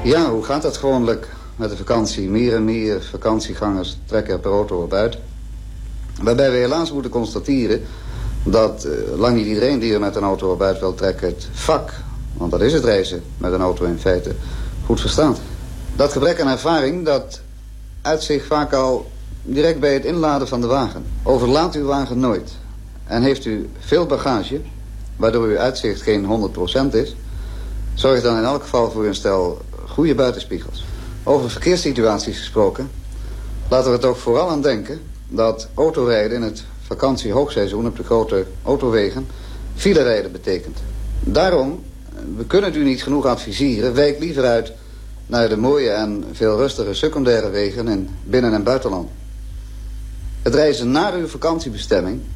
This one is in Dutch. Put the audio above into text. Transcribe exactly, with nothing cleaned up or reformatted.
Ja, hoe gaat dat gewoonlijk met de vakantie? Meer en meer vakantiegangers trekken er per auto op uit. Waarbij we helaas moeten constateren dat uh, lang niet iedereen die er met een auto op uit wil trekken het vak, want dat is het reizen met een auto in feite, goed verstaat. Dat gebrek aan ervaring, dat uit zich vaak al direct bij het inladen van de wagen. Overlaat uw wagen nooit. En heeft u veel bagage, waardoor uw uitzicht geen honderd procent is, zorg dan in elk geval voor een stel goede buitenspiegels. Over verkeerssituaties gesproken, laten we er toch vooral aan denken dat autorijden in het vakantie-hoogseizoen op de grote autowegen filerijden betekent. Daarom, we kunnen het u niet genoeg adviseren, wijk liever uit naar de mooie en veel rustige secundaire wegen in binnen- en buitenland. Het reizen naar uw vakantiebestemming